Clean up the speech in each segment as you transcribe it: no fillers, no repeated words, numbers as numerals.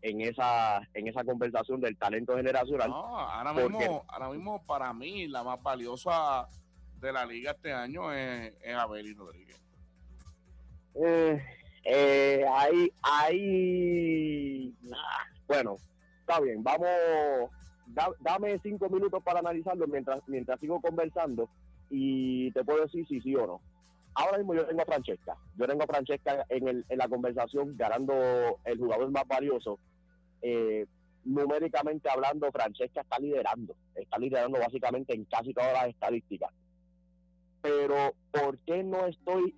en esa conversación del talento generacional. No, ahora mismo para mí la más valiosa de la liga este año es Abelis Rodríguez. Bueno, está bien, vamos, dame 5 minutos para analizarlo mientras sigo conversando y te puedo decir si sí o no. Ahora mismo yo tengo a Francesca en la conversación ganando el jugador más valioso. Numéricamente hablando, Francesca está liderando básicamente en casi todas las estadísticas. Pero ¿por qué no estoy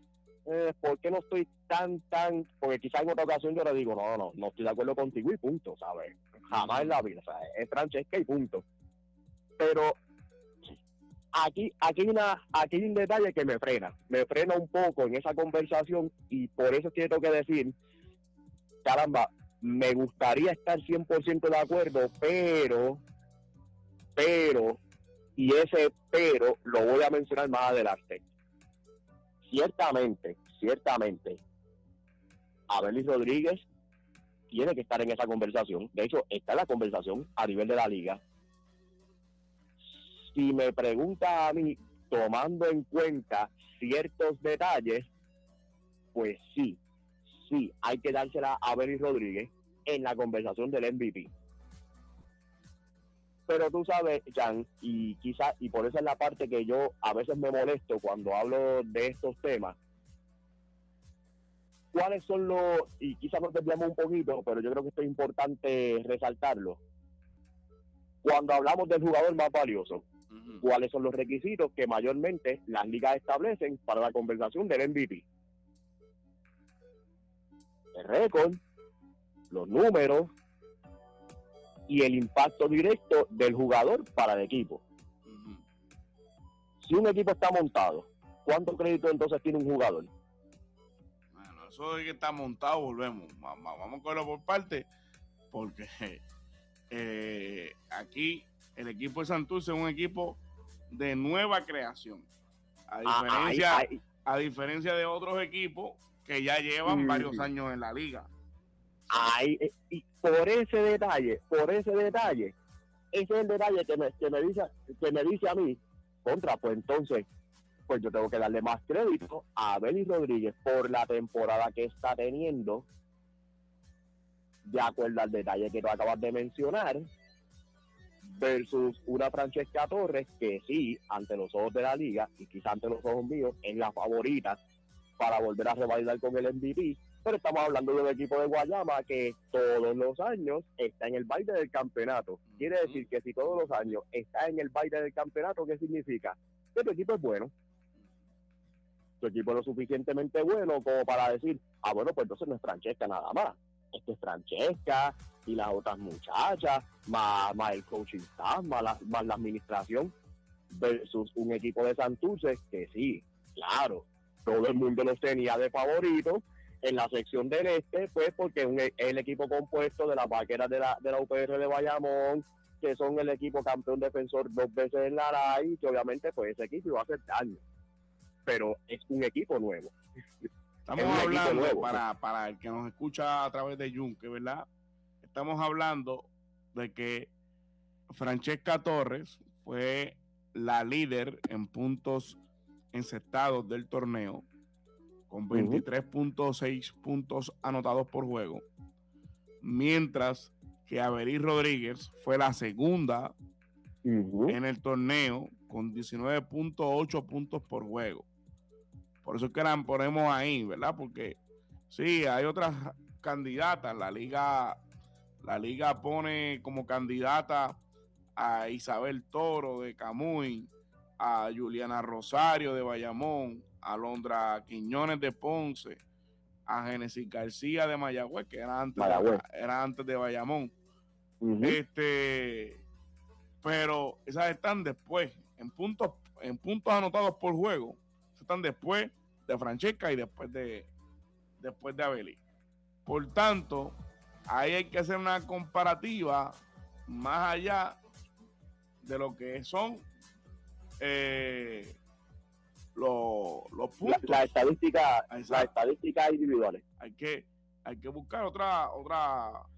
tan, porque quizás en otra ocasión yo le digo, no estoy de acuerdo contigo y punto, ¿sabes? Jamás en la vida, ¿sabes? Es Francesca y punto. Pero aquí hay un detalle que me frena un poco en esa conversación y por eso tengo que decir, caramba, me gustaría estar 100% de acuerdo, pero, y ese pero lo voy a mencionar más adelante. Ciertamente, Abelis Rodríguez tiene que estar en esa conversación. De hecho, está en la conversación a nivel de la liga. Si me pregunta a mí, tomando en cuenta ciertos detalles, pues sí, hay que dársela a Abelis Rodríguez en la conversación del MVP. Pero tú sabes, Jan, y por esa es la parte que yo a veces me molesto cuando hablo de estos temas. ¿Cuáles son y quizás nos desviamos un poquito, pero yo creo que esto es importante resaltarlo? Cuando hablamos del jugador más valioso, ¿cuáles son los requisitos que mayormente las ligas establecen para la conversación del MVP? El récord, los números y el impacto directo del jugador para el equipo. Si un equipo está montado, ¿cuánto crédito entonces tiene un jugador? Bueno, eso de que está montado, volvemos. Vamos a cogerlo por parte, porque aquí el equipo de Santurce es un equipo de nueva creación. A diferencia de otros equipos que ya llevan varios años en la liga. Y por ese detalle, ese es el detalle que me dice a mí, pues entonces, pues yo tengo que darle más crédito a Abelis Rodríguez por la temporada que está teniendo, de acuerdo al detalle que tú acabas de mencionar, versus una Francesca Torres que sí, ante los ojos de la liga y quizás ante los ojos míos, es la favorita para volver a revalidar con el MVP. Pero estamos hablando de un equipo de Guayama que todos los años está en el baile del campeonato. Quiere decir que si todos los años está en el baile del campeonato, ¿qué significa? Que tu equipo es bueno. Tu equipo es lo suficientemente bueno como para decir, bueno, pues entonces no es Francesca nada más. Esto es Francesca y las otras muchachas, más el coaching staff, más la administración, versus un equipo de Santurce que sí, claro, todo el mundo los tenía de favorito en la sección del este, pues porque es el equipo compuesto de las vaqueras de la UPR de Bayamón, que son el equipo campeón defensor 2 veces en la RAI, que obviamente pues ese equipo iba a hacer daño, pero es un equipo nuevo. Estamos hablando, para el que nos escucha a través de Yunque, ¿verdad? Estamos hablando de que Francesca Torres fue la líder en puntos encestados del torneo, con 23.6 puntos anotados por juego, mientras que Abelis Rodríguez fue la segunda en el torneo con 19.8 puntos por juego. Por eso es que la ponemos ahí, ¿verdad? Porque sí, hay otras candidatas. La liga pone como candidata a Isabel Toro de Camuy, a Juliana Rosario de Bayamón, a Alondra Quiñones de Ponce, a Génesis García de Mayagüez, que era antes de Bayamón. Pero esas están después, en puntos anotados por juego, están después de Francesca y después de Abelis. Por tanto, ahí hay que hacer una comparativa más allá de lo que son los puntos. Las estadísticas individuales. Hay que buscar otra